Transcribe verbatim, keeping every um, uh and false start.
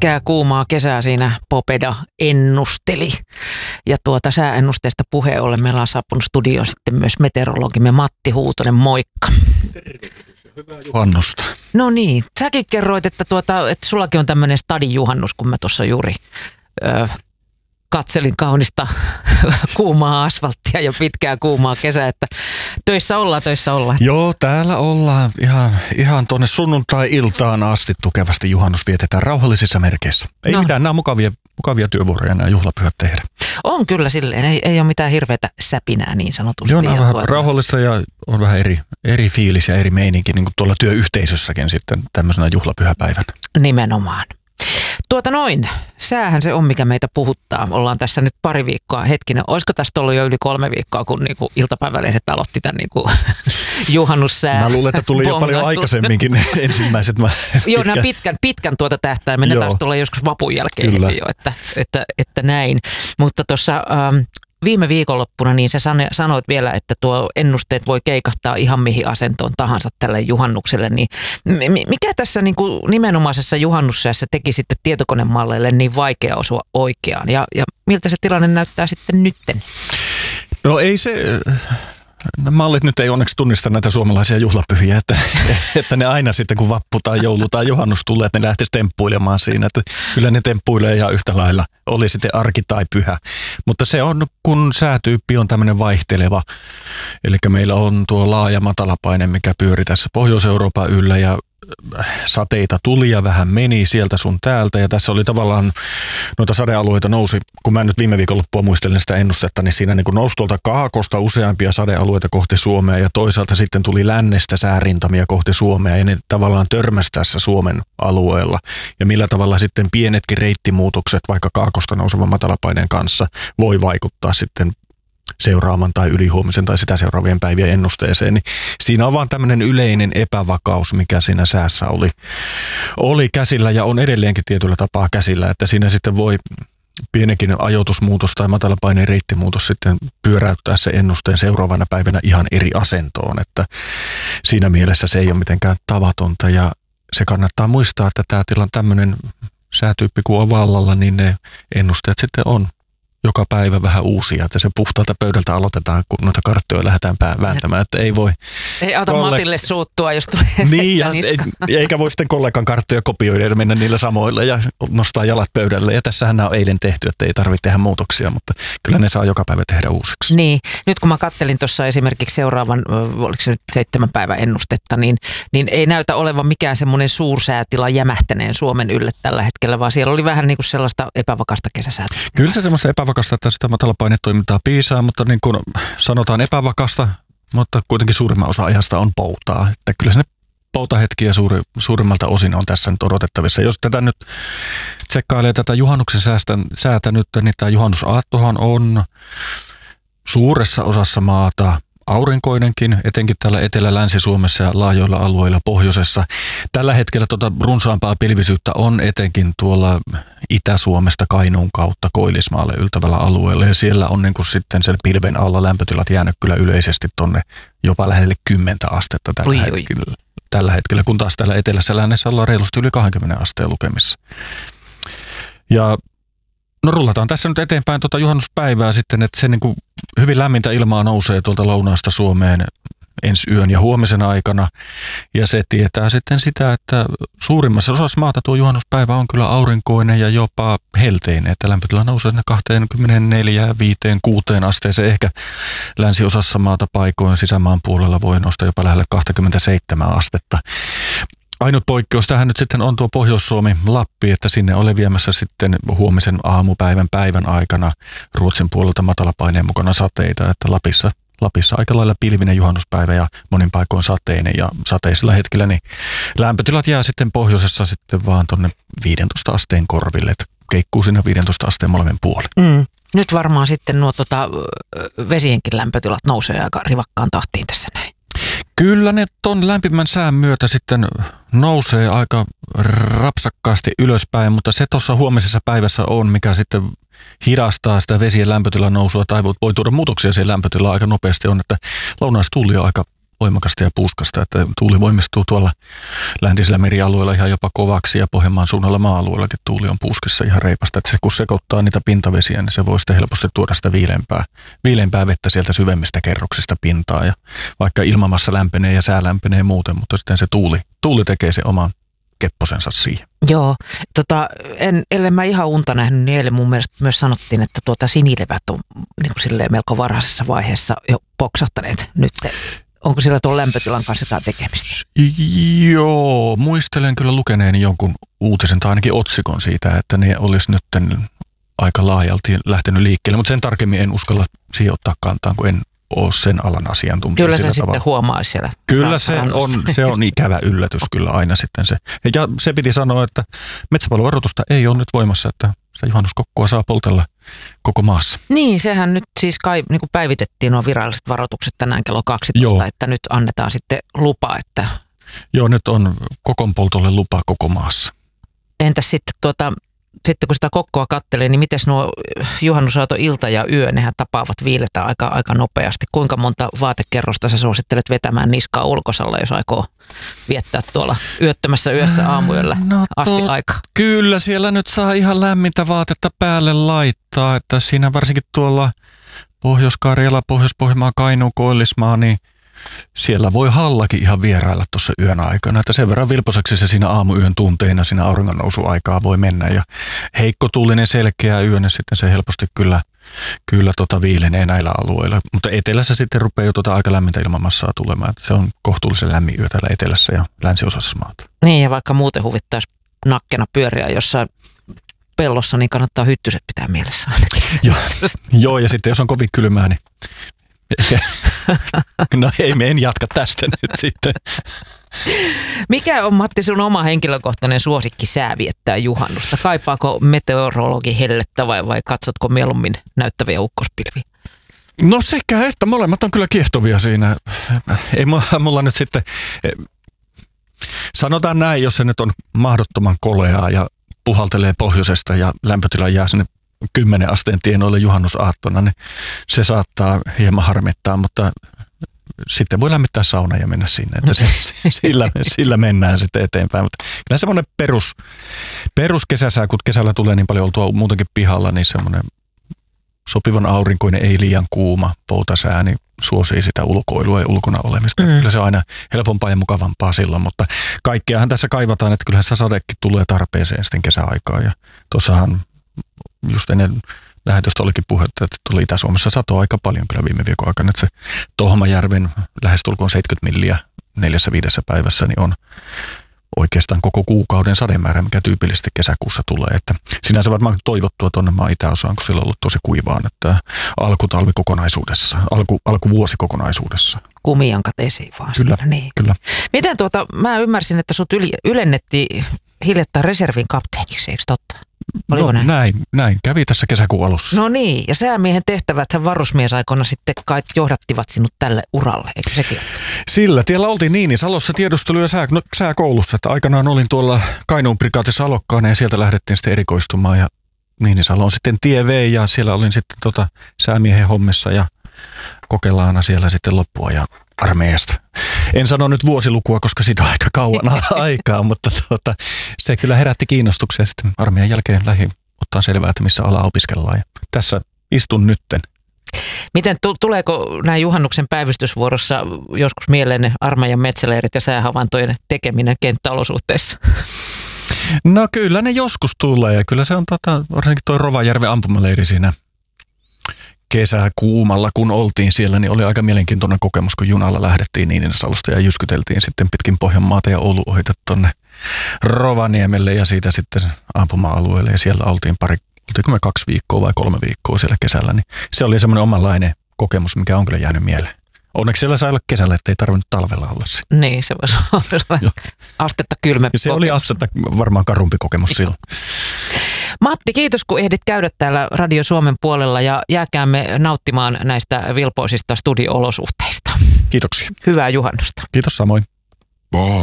pitkää kuumaa kesää siinä Popeda ennusteli. Ja tuota sääennusteesta puheen ollen meillä on saapunut studioon sitten myös meteorologimme Matti Huutonen, moikka. Tervehdys ja hyvää juhannusta. No niin, säkin kerroit, että, tuota, että sullakin on tämmöinen stadijuhannus, kun mä tuossa juuri ö, katselin kaunista kuumaa asfalttia ja pitkää kuumaa kesää, että töissä ollaan, töissä ollaan. Joo, täällä ollaan ihan, ihan tuonne sunnuntai-iltaan asti tukevasti juhannus vietetään rauhallisissa merkeissä. Ei no. mitään, nämä on mukavia, mukavia työvuoroja nämä juhlapyhät tehdä. On kyllä silleen, ei, ei ole mitään hirveätä säpinää niin sanotusti. Joo, on vähän rauhallista ja on vähän eri, eri fiilis ja eri meininki niin kuin tuolla työyhteisössäkin sitten tämmöisenä juhlapyhäpäivänä. Nimenomaan. Tuota noin, säähän se on, mikä meitä puhuttaa. Ollaan tässä nyt pari viikkoa, hetkinen, olisiko tästä ollut jo yli kolme viikkoa, kun niinku iltapäivälehdet aloitti tämän niinku juhannussää. Mä luulen, että tuli jo paljon aikaisemminkin ensimmäiset. Mä Joo, nämä pitkän, pitkän tuota tähtäimen, ne taas tulee joskus vapun jälkeen heti jo, että, että, että näin. Mutta tuossa ähm, viime viikonloppuna niin sä sanoit vielä, että tuo ennusteet voi keikahtaa ihan mihin asentoon tahansa tälle juhannukselle. Niin mikä tässä niin kuin nimenomaisessa juhannussäässä teki sitten tietokonemalleille niin vaikea osua oikeaan? Ja, ja miltä se tilanne näyttää sitten nytten? No ei se... Mallit nyt ei onneksi tunnista näitä suomalaisia juhlapyhiä, että, että ne aina sitten kun vappu tai joulu tai juhannus tulee, että ne lähtisi temppuilemaan siinä. Että kyllä ne temppuilee ihan yhtä lailla, oli sitten arki tai pyhä. Mutta se on, kun säätyyppi on tämmöinen vaihteleva, eli meillä on tuo laaja matalapaine, mikä pyöri tässä Pohjois-Euroopan yllä ja sateita tuli ja vähän meni sieltä sun täältä ja tässä oli tavallaan noita sadealueita nousi, kun mä nyt viime viikonloppua muistelin sitä ennustetta, niin siinä niin kuin nousi tuolta kaakosta useampia sadealueita kohti Suomea ja toisaalta sitten tuli lännestä säärintamia kohti Suomea ja ne tavallaan törmäsi tässä Suomen alueella ja millä tavalla sitten pienetkin reittimuutokset vaikka kaakosta nousevan matalapaineen kanssa voi vaikuttaa sitten seuraavan tai ylihuomisen tai sitä seuraavien päivien ennusteeseen, niin siinä on vaan tämmöinen yleinen epävakaus, mikä siinä säässä oli, oli käsillä ja on edelleenkin tietyllä tapaa käsillä, että siinä sitten voi pienenkin ajoitusmuutos tai matalapaineen reittimuutos sitten pyöräyttää se ennusteen seuraavana päivänä ihan eri asentoon, että siinä mielessä se ei ole mitenkään tavatonta ja se kannattaa muistaa, että tämä tilan tämmöinen säätyyppi kun on vallalla, niin ne ennusteet sitten on joka päivä vähän uusia, että se puhtaalta pöydältä aloitetaan, kun noita karttoja lähdetään vääntämään, että ei voi... Ei auta kolleg... Matille suuttua, jos tulee niin, ja ei, eikä voi sitten kollegan karttoja kopioida ja mennä niillä samoilla ja nostaa jalat pöydälle. Ja tässähän nämä on eilen tehty, että ei tarvitse tehdä muutoksia, mutta kyllä ne saa joka päivä tehdä uusiksi. Niin, nyt kun mä kattelin tuossa esimerkiksi seuraavan, oliko se nyt seitsemän päivän ennustetta, niin, niin ei näytä olevan mikään semmoinen suursäätila jämähtäneen Suomen ylle tällä hetkellä, vaan siellä oli vähän niin kuin sellaista epävakasta kesäsäätöä. Kyllä se semmoista epävakasta, että sitä matalapainetoimintaa piisaa, mutta niin kuin sanotaan epävakasta, mutta kuitenkin suurimman osa ajasta on poutaa. Että kyllä sinne poutahetkiä suuri, suurimmalta osin on tässä nyt odotettavissa. Jos tätä nyt tsekkailee tätä juhannuksen säästä, säätä nyt, niin tämä juhannusaattohan on suuressa osassa maata aurinkoinenkin, etenkin täällä Etelä-Länsi-Suomessa ja laajoilla alueilla pohjoisessa. Tällä hetkellä tuota runsaampaa pilvisyyttä on etenkin tuolla Itä-Suomesta Kainuun kautta Koillismaalle yltävällä alueella. Ja siellä on niin kuin sitten sen pilven alla lämpötilat jäänyt kyllä yleisesti tonne jopa lähelle kymmentä astetta tällä, oi, hetkellä, oi. tällä hetkellä, kun taas täällä etelässä lännessä ollaan reilusti yli kaksikymmentä asteen lukemissa. Ja no rullataan tässä nyt eteenpäin tuota juhannuspäivää sitten, että se niin kuin hyvin lämmintä ilmaa nousee tuolta lounaasta Suomeen ensi yön ja huomisen aikana. Ja se tietää sitten sitä, että suurimmassa osassa maata tuo juhannuspäivä on kyllä aurinkoinen ja jopa helteinen, että lämpötila nousee sinne kaksikymmentäneljä, viisi, kuusi asteeseen. Ehkä länsiosassa maata paikoin sisämaan puolella voi nostaa jopa lähelle kaksikymmentäseitsemän astetta. Ainut poikkeus tähän nyt sitten on tuo Pohjois-Suomi, Lappi, että sinne on leviämässä sitten huomisen aamupäivän päivän aikana Ruotsin puolelta matalapaineen mukana sateita, että Lapissa, Lapissa aika lailla pilvinen juhannuspäivä ja monin paikoin sateinen ja sateisilla hetkellä, niin lämpötilat jää sitten pohjoisessa sitten vaan tuonne viidentoista asteen korville, että keikkuu siinä viidentoista asteen molemmin puolin. Mm. Nyt varmaan sitten nuo tota, vesienkin lämpötilat nousee aika rivakkaan tahtiin tässä näin. Kyllä ne ton lämpimän sään myötä sitten nousee aika rapsakkaasti ylöspäin, mutta se tuossa huomisessa päivässä on, mikä sitten hidastaa sitä vesien lämpötilan nousua tai voi tuoda muutoksia siihen lämpötilaan aika nopeasti on, että lounaistuuli on aika voimakasta ja puuskasta, että tuuli voimistuu tuolla läntisellä merialueella ihan jopa kovaksi ja Pohjanmaan suunnalla maa-alueellakin tuuli on puuskissa ihan reipasta. Että se kun sekoittaa niitä pintavesiä, niin se voi sitten helposti tuoda sitä viileämpää, viileämpää vettä sieltä syvemmistä kerroksista pintaa ja vaikka ilmamassa lämpenee ja sää lämpenee muuten, mutta sitten se tuuli, tuuli tekee se oman kepposensa siihen. Joo, tota, en, ellen mä ihan unta nähnyt, niin eilen mun mielestä myös sanottiin, että tuota sinilevät on niin kuin silleen melko varhaisessa vaiheessa jo poksahtaneet nyt. Onko sillä tuon lämpötilan kanssa jotain tekemistä? Joo, muistelen kyllä lukeneeni jonkun uutisen tai ainakin otsikon siitä, että ne olisi nyt aika laajalti lähtenyt liikkeelle, mutta sen tarkemmin en uskalla siihen ottaa kantaan, kun en ole sen alan asiantuntija. Kyllä se tavalla. Sitten huomaa siellä. Kyllä se on, se on ikävä yllätys kyllä aina sitten se. Ja se piti sanoa, että metsäpalovaroitusta ei ole nyt voimassa, että sitä juhannuskokkoa saa poltella koko maassa. Niin, sehän nyt siis kai niin kuin päivitettiin nuo viralliset varoitukset tänään kello kaksitoista, Joo. että nyt annetaan sitten lupa, että... Joo, nyt on kokonpoltolle lupa koko maassa. Entäs sitten tuota... Sitten kun sitä kokkoa kattelee, niin miten nuo juhannusaato ilta ja yö, nehän tapaavat viiletä aika, aika nopeasti. Kuinka monta vaatekerrosta sä suosittelet vetämään niskaa ulkosalla, jos aikoo viettää tuolla yöttömässä yössä aamuyöllä no, asti aikaa? Kyllä, siellä nyt saa ihan lämmintä vaatetta päälle laittaa, että siinä varsinkin tuolla Pohjois-Karjala, Pohjois-Pohjanmaa, Kainuu, Koillismaa, niin siellä voi hallakin ihan vierailla tuossa yön aikana, että sen verran vilposeksi se siinä aamuyön tunteina siinä auringonnousuaikaa voi mennä ja heikko tuulinen selkeä yö, niin sitten se helposti kyllä, kyllä tota viilenee näillä alueilla, mutta etelässä sitten rupeaa jo tota aika lämmintä ilmamassaa tulemaan, että se on kohtuullisen lämmin yö täällä etelässä ja länsiosassa maata. Niin ja vaikka muuten huvittaisi nakkena pyöriä jossain pellossa, niin kannattaa hyttyset pitää mielessä ainakin. Joo, Joo ja sitten jos on kovin kylmää, niin no ei, me en jatka tästä nyt sitten. Mikä on, Matti, sun oma henkilökohtainen suosikki sää viettää juhannusta? Kaipaako meteorologi hellettä vai, vai katsotko mieluummin näyttäviä ukkospilviä? No sekä, että molemmat on kyllä kiehtovia siinä. Ei mulla nyt sitten, sanotaan näin, jos se nyt on mahdottoman koleaa ja puhaltelee pohjoisesta ja lämpötila jää sinne kymmenen asteen tienoille juhannusaattona, niin se saattaa hieman harmittaa, mutta sitten voi lämmittää sauna ja mennä sinne. Että se, sillä, sillä mennään sitten eteenpäin. Mutta kyllä semmoinen perus, peruskesäsää, kun kesällä tulee niin paljon oltua muutenkin pihalla, niin semmoinen sopivan aurinkoinen, ei liian kuuma poutasää, niin suosii sitä ulkoilua ja ulkona olemista. Mm. Kyllä se on aina helpompaa ja mukavampaa silloin, mutta kaikkeahan tässä kaivataan, että kyllähän se sadekin tulee tarpeeseen sitten kesäaikaa. Ja tuossahan just ennen lähetystä olikin puhetta, että tuli Itä-Suomessa satoa aika paljon kyllä viime viikon aikana. Että se Tohmajärven lähestulkoon seitsemänkymmentä milliä neljässä viidessä päivässä niin on oikeastaan koko kuukauden sademäärä, mikä tyypillisesti kesäkuussa tulee. Että sinänsä varmaan toivottua tuonne maan itäosaan, kun siellä on ollut tosi kuivaan, että alkutalvi kokonaisuudessa, alku, alkuvuosi kokonaisuudessa. Kumijankat esiin vaan. Kyllä, niin. kyllä. Miten tuota, mä ymmärsin, että sut yli, ylennettiin hiljattain reservin kapteeniksi, eikö totta? Oliko no, näin? näin? Näin kävi tässä kesäkuun alussa. No niin, ja säämiehen tehtäväthän varusmiesaikoina sitten kai johdattivat sinut tälle uralle, eikö sekin? Sillä tiellä oltiin Niinisalossa tiedustelu- ja sää, no, sääkoulussa, että aikanaan olin tuolla Kainuun prikaatissa alokkaana ja sieltä lähdettiin sitten erikoistumaan ja Niinisalo on sitten tie vei ja siellä olin sitten tota säämiehen hommissa ja kokelaana siellä sitten loppua ja armeijasta. En sano nyt vuosilukua, koska siitä on aika kauan aikaa, mutta tuota, se kyllä herätti kiinnostuksia. Sitten armeijan jälkeen lähdin ottaa selvää, että missä ala opiskellaan. Ja tässä istun nytten. Miten t- tuleeko näin juhannuksen päivystysvuorossa joskus mieleen ne armeijan metsäleirit ja säähavaintojen tekeminen kenttäolosuhteissa? No kyllä ne joskus tulee. Kyllä se on tota, varsinkin tuo Rovajärven ampumaleiri siinä kesäkuumalla, kun oltiin siellä, niin oli aika mielenkiintoinen kokemus, kun junalla lähdettiin Niinisalosta ja jyskyteltiin sitten pitkin Pohjanmaata ja Oulu ohite tuonne Rovaniemelle ja siitä sitten ampuma-alueelle ja siellä oltiin pari, oltiinko me kaksi viikkoa vai kolme viikkoa siellä kesällä, niin se oli semmoinen omanlainen kokemus, mikä on kyllä jäänyt mieleen. Onneksi siellä sai olla kesällä, ettei tarvinnut talvella olla se. Niin, se voisi olla astetta kylmempi. Se oli astetta varmaan karumpi kokemus silloin. Matti, kiitos kun ehdit käydä täällä Radio Suomen puolella ja jääkäämme nauttimaan näistä vilpoisista studio-olosuhteista. Kiitoksia. Hyvää juhannusta. Kiitos samoin. Bye.